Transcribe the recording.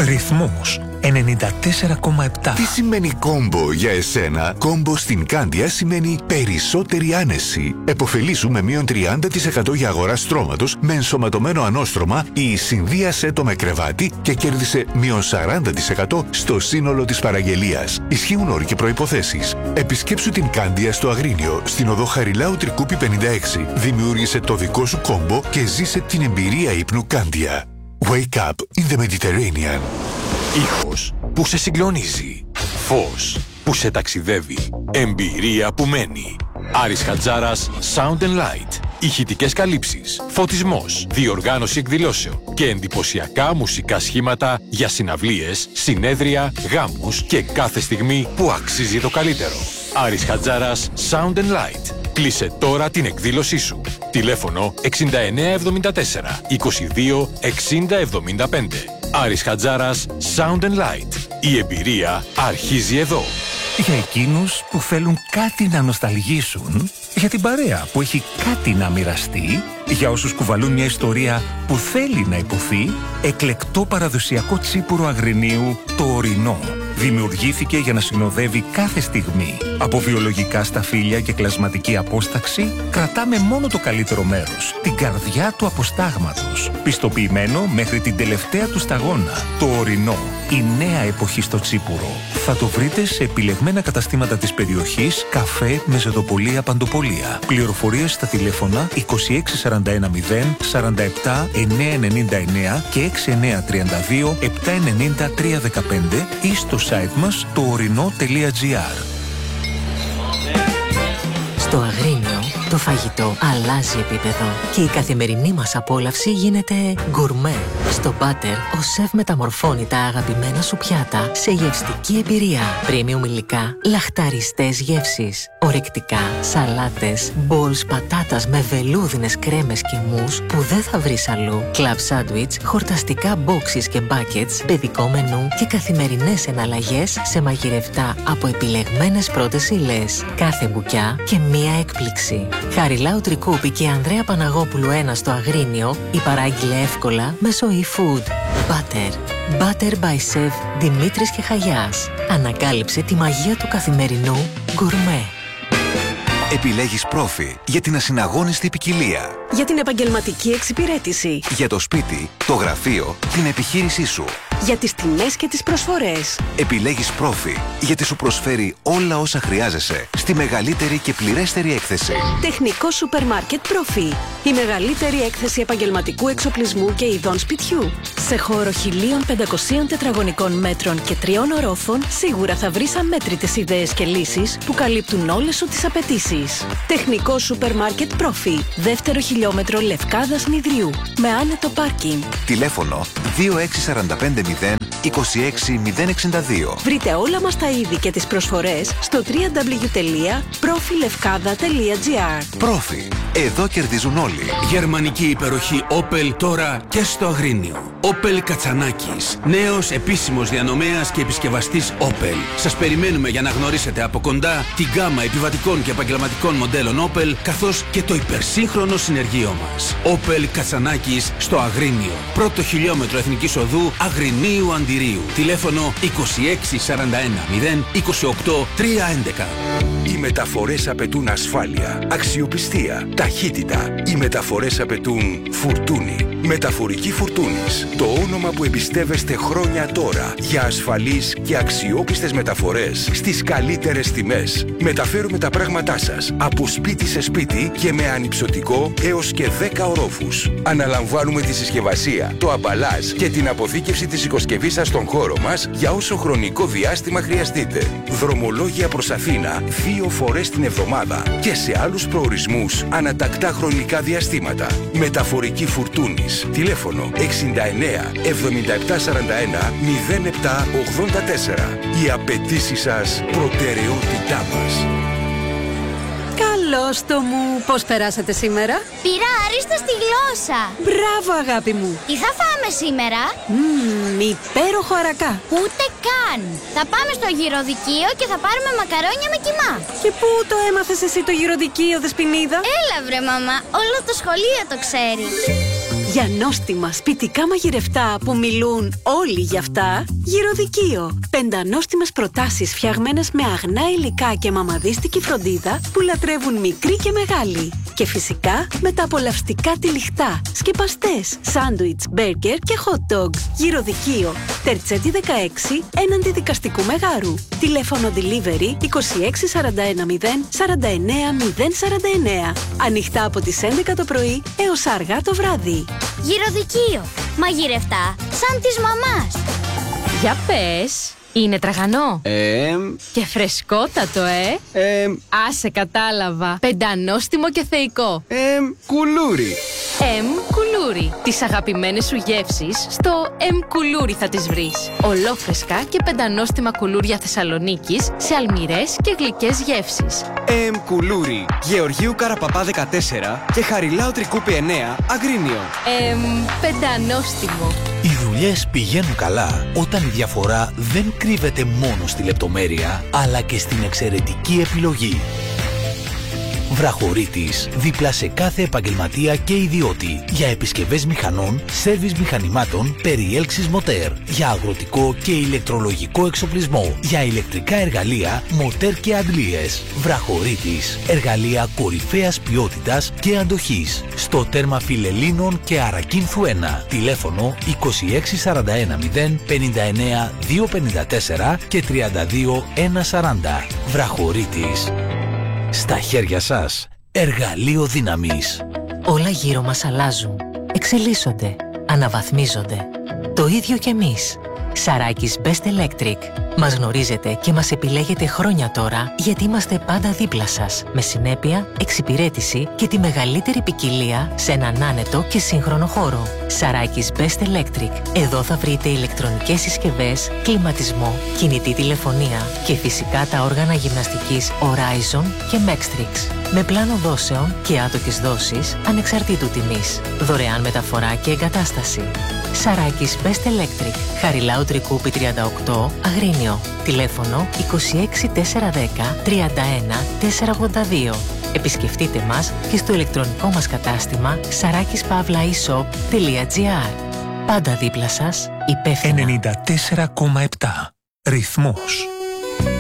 Ρυθμός 94,7. Τι σημαίνει κόμπο για εσένα? Κόμπο στην Κάνδια σημαίνει περισσότερη άνεση. Εποφελήσου με μείον 30% για αγορά στρώματος με ενσωματωμένο ανώστρωμα ή συνδύασέ το με κρεβάτι και κέρδισε μείον 40% στο σύνολο της παραγγελίας. Ισχύουν όροι και προϋποθέσεις. Επισκέψου την Κάνδια στο Αγρίνιο, στην οδό Χαριλάου Τρικούπη 56. Δημιούργησε το δικό σου κόμπο και ζήσε την εμπειρία ύπνου Κάνδια. Wake up in the Mediterranean. Ήχος που σε συγκλονίζει. Φως που σε ταξιδεύει. Εμπειρία που μένει. Άρης Χατζάρας Sound and Light. Ηχητικές καλύψεις, φωτισμός, διοργάνωση εκδηλώσεων και εντυπωσιακά μουσικά σχήματα για συναυλίες, συνέδρια, γάμους και κάθε στιγμή που αξίζει το καλύτερο. Άρης Χατζάρας Sound and Light. Κλείσε τώρα την εκδήλωσή σου. Τηλέφωνο 6974 22 60 75. Άρης Χατζάρας Sound and Light. Η εμπειρία αρχίζει εδώ. Για εκείνους που θέλουν κάτι να νοσταλγήσουν, για την παρέα που έχει κάτι να μοιραστεί, για όσους κουβαλούν μια ιστορία που θέλει να υποθεί, εκλεκτό παραδοσιακό τσίπουρο Αγρινίου, το Ορεινό. Δημιουργήθηκε για να συνοδεύει κάθε στιγμή. Από βιολογικά σταφύλια και κλασματική απόσταξη, κρατάμε μόνο το καλύτερο μέρος, την καρδιά του αποστάγματος. Πιστοποιημένο μέχρι την τελευταία του σταγόνα. Το Ορεινό, η νέα εποχή στο τσίπουρο. Θα το βρείτε σε επιλεγμένα καταστήματα της περιοχής, καφέ, μεζεδοπολία, παντοπολία. Πληροφορίες στα τηλέφωνα 26410 47 999 και 6932 790 315 ή στο site μας το ορεινό.gr. Στο Αγρίνιο το φαγητό αλλάζει επίπεδο και η καθημερινή μας απόλαυση γίνεται γκουρμέ. Στο Butter ο σεφ μεταμορφώνει τα αγαπημένα σου πιάτα σε γευστική εμπειρία. Premium υλικά, λαχταριστές γεύσεις, ορεκτικά, σαλάτες, μπολς πατάτας με βελούδινες κρέμες και μους που δεν θα βρεις αλλού. Club sandwich, χορταστικά boxes και buckets, παιδικό μενού και καθημερινές εναλλαγές σε μαγειρευτά από επιλεγμένες πρώτες υλές. Κάθε μπουκιά και μία έκπληξη. Χαριλάου Τρικούπη και Ανδρέα Παναγόπουλου 1 στο Αγρίνιο ή παράγγειλε εύκολα μέσω eFood. Butter. Butter by Chef Δημήτρης και Χαγιάς. Ανακάλυψε τη μαγεία του καθημερινού γκουρμέ. Επιλέγεις Profi για την ασυναγώνιστη ποικιλία. Για την επαγγελματική εξυπηρέτηση. Για το σπίτι, το γραφείο, την επιχείρησή σου. Για τις τιμές και τις προσφορές. Επιλέγεις Profi γιατί σου προσφέρει όλα όσα χρειάζεσαι στη μεγαλύτερη και πληρέστερη έκθεση. Τεχνικό σούπερ μάρκετ Profi. Η μεγαλύτερη έκθεση επαγγελματικού εξοπλισμού και ειδών σπιτιού. Σε χώρο 1500 τετραγωνικών μέτρων και 3 ορόφων, σίγουρα θα βρεις αμέτρητες ιδέες και λύσεις που καλύπτουν όλες σου τις απαιτήσεις. Τεχνικό σούπερ μάρκετ Profi. Δεύτερο χιλιόμετρο Λευκάδας Νηδρίου. Με άνετο πάρκινγκ. Τηλέφωνο 26450 26062. Βρείτε όλα μας τα είδη και τις προσφορές στο www.profilevkada.gr. Profi. Εδώ κερδίζουν όλοι. Γερμανική υπεροχή Opel τώρα και στο Αγρίνιο. Opel Κατσανάκης. Νέος επίσημος διανομέας και επισκευαστής Opel. Σας περιμένουμε για να γνωρίσετε από κοντά την γκάμα επιβατικών και επαγγελματικών μοντέλων Opel, καθώς και το υπερσύγχρονο συνεργείο μας. Opel Κατσανάκης στο Αγρίνιο. Πρώτο χιλιόμετρο Εθνικής Οδού Αγρινίου Αντιρίου. Τηλέφωνο 26410 28 311. Οι μεταφορές απαιτούν ασφάλεια, αξιοπιστία, ταχύτητα. Οι μεταφορές απαιτούν Φουρτούνι. Μεταφορική Φουρτούνης. Το όνομα που εμπιστεύεστε χρόνια τώρα για ασφαλείς και αξιόπιστες μεταφορές στις καλύτερες τιμές. Μεταφέρουμε τα πράγματά σας από σπίτι σε σπίτι και με ανυψωτικό έως και 10 ορόφους. Αναλαμβάνουμε τη συσκευασία, το αμπαλάζ και την αποθήκευση της οικοσκευής σας στον χώρο μας για όσο χρονικό διάστημα χρειαστείτε. Δρομολόγια προς Αθήνα 2 φορές την εβδομάδα και σε άλλους προορισμούς ανατακτά χρονικά διαστήματα. Μεταφορική Φουρτούνης. Τηλέφωνο 69 77 41 07 84. Οι απαιτήσεις σας προτεραιότητά μας. Καλώς το μου. Πώς περάσατε σήμερα? Πήρα άριστα στη γλώσσα. Μπράβο αγάπη μου. Τι θα φάμε σήμερα? Υπέροχο αρακά. Ούτε καν. Θα πάμε στο γυροδικείο και θα πάρουμε μακαρόνια με κιμά. Και πού το έμαθες εσύ το γυροδικείο, Δεσποινίδα? Έλα βρε μαμά, όλο το σχολείο το ξέρει. Για νόστιμα σπιτικά μαγειρευτά που μιλούν όλοι γι' αυτά, Γυροδικείο. 5 νόστιμες προτάσεις φτιαγμένες με αγνά υλικά και μαμαδίστικη φροντίδα που λατρεύουν μικροί και μεγάλοι. Και φυσικά με τα απολαυστικά τυλιχτά, σκεπαστές, σάντουιτς, μπέργκερ και hot dog. Γυροδικείο. Τερτσέτη 16, έναντι Δικαστικού Μεγάρου. Τηλέφωνο delivery 2641 049 049. Ανοιχτά από τις 11 το πρωί έως αργά το βράδυ. Γυροδικείο. Μαγειρευτά σαν της μαμάς. Για πες. Είναι τραγανό. Και φρεσκότατο, Άσε, κατάλαβα. Πεντανόστιμο και θεϊκό. Κουλούρι. Κουλούρι. Τις αγαπημένες σου γεύσεις στο Κουλούρι θα τις βρεις. Ολόφρεσκα και πεντανόστιμα κουλούρια Θεσσαλονίκης σε αλμυρές και γλυκές γεύσεις. Κουλούρι. Γεωργίου Καραπαπά 14 και Χαριλάου Τρικούπη 9, Αγρίνιο. Πεντανόστιμο. Οι δουλειές πηγαίνουν καλά όταν η διαφορά δεν κρύβεται μόνο στη λεπτομέρεια, αλλά και στην εξαιρετική επιλογή. Βραχωρίτης, δίπλα σε κάθε επαγγελματία και ιδιώτη. Για επισκευές μηχανών, σέρβις μηχανημάτων, περιέλξεις μοτέρ. Για αγροτικό και ηλεκτρολογικό εξοπλισμό. Για ηλεκτρικά εργαλεία, μοτέρ και αντλίες. Βραχωρίτης, εργαλεία κορυφαίας ποιότητας και αντοχής. Στο τέρμα Φιλελλήνων και Αρακίνθου 1. Τηλέφωνο 2641 059 254 και 32 140. Βραχωρίτης. Στα χέρια σας, εργαλείο δύναμης. Όλα γύρω μας αλλάζουν, εξελίσσονται, αναβαθμίζονται. Το ίδιο κι εμείς. Σαράκης Best Electric. Μας γνωρίζετε και μας επιλέγετε χρόνια τώρα γιατί είμαστε πάντα δίπλα σας. Με συνέπεια, εξυπηρέτηση και τη μεγαλύτερη ποικιλία σε έναν άνετο και σύγχρονο χώρο. Σαράκης Best Electric. Εδώ θα βρείτε ηλεκτρονικές συσκευές, κλιματισμό, κινητή τηλεφωνία και φυσικά τα όργανα γυμναστικής Horizon και Mextrix. Με πλάνο δόσεων και άτοκες δόσεις ανεξαρτήτου τιμής. Δωρεάν μεταφορά και εγκατάσταση. Σαράκης Best Electric. Χαριλάου Τρικούπη 38, Αγρίνιο. Τηλέφωνο 26410 31 482. Επισκεφτείτε μας και στο ηλεκτρονικό μας κατάστημα sarakispavlaeshop.gr. Πάντα δίπλα σας, υπεύθυνα. 94,7. Ρυθμός.